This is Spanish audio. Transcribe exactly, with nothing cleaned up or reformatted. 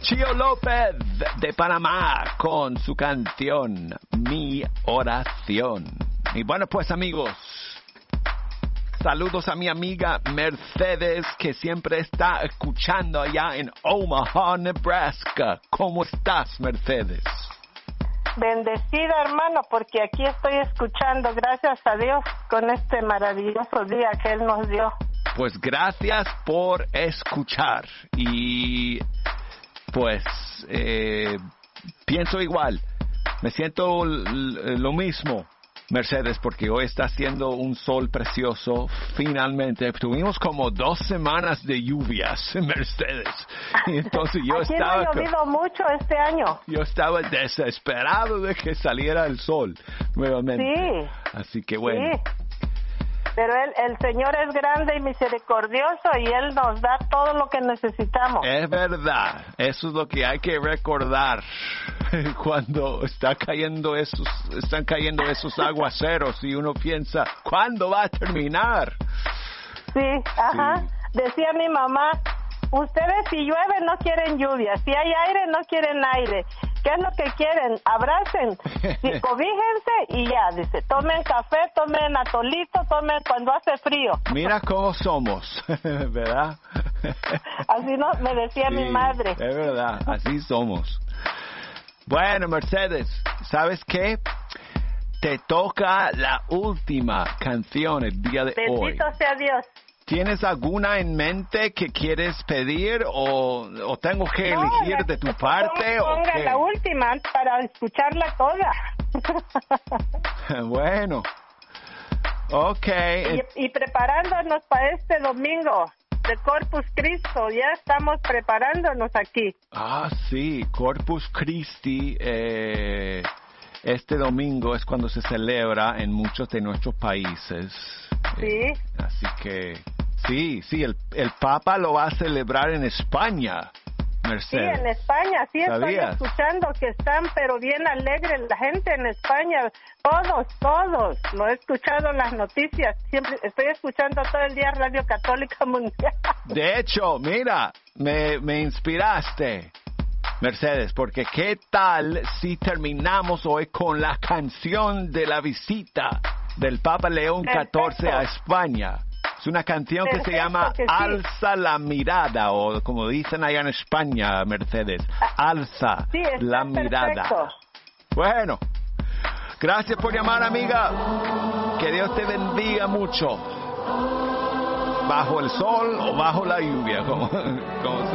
Chio López de Panamá con su canción Mi Oración. Y bueno, pues amigos, saludos a mi amiga Mercedes, que siempre está escuchando allá en Omaha, Nebraska. ¿Cómo estás, Mercedes? Bendecida, hermano, porque aquí estoy escuchando, gracias a Dios, con este maravilloso día que Él nos dio. Pues gracias por escuchar. Y pues eh, pienso igual. Me siento l- lo mismo, Mercedes, porque hoy está haciendo un sol precioso. Finalmente tuvimos como dos semanas de lluvias, Mercedes, y entonces yo Aquí estaba no ha llovido con, mucho este año. yo estaba desesperado de que saliera el sol nuevamente. Sí. Así que bueno. Sí. Pero él, el Señor es grande y misericordioso y Él nos da todo lo que necesitamos. Es verdad, eso es lo que hay que recordar cuando está cayendo esos, están cayendo esos aguaceros y uno piensa, ¿cuándo va a terminar? Sí, ajá. Sí. Decía mi mamá, ustedes si llueve no quieren lluvia, si hay aire no quieren aire. ¿Qué es lo que quieren? Abracen, sí, cobíjense y ya, dice, tomen café, tomen atolito, tomen cuando hace frío. Mira cómo somos, ¿verdad? Así no, me decía Sí, mi madre. es verdad, así somos. Bueno, Mercedes, ¿sabes qué? Te toca la última canción el día de Bendito hoy. sea Dios. ¿Tienes alguna en mente que quieres pedir o, o tengo que No, elegir la- de tu parte? Ponga o qué? la última para escucharla toda. Bueno, ok. y, y preparándonos para este domingo de Corpus Christi, ya estamos preparándonos aquí. Ah, sí, Corpus Christi, eh, este domingo es cuando se celebra en muchos de nuestros países. Sí. Eh, así que, sí, sí, el, el Papa lo va a celebrar en España, Mercedes. Sí, en España, sí estoy ¿Sabías? escuchando que están pero bien alegres la gente en España, todos, todos, lo he escuchado en las noticias, siempre estoy escuchando todo el día Radio Católica Mundial. De hecho, mira, me, me inspiraste, Mercedes, porque ¿qué tal si terminamos hoy con la canción de la visita del Papa León catorce a España? Es una canción que se Perfecto, llama que sí. Alza la mirada, o como dicen allá en España, Mercedes, alza Sí, está la mirada. perfecto. Bueno, gracias por llamar, amiga. Que Dios te bendiga mucho. Bajo el sol o bajo la lluvia, como, como sea.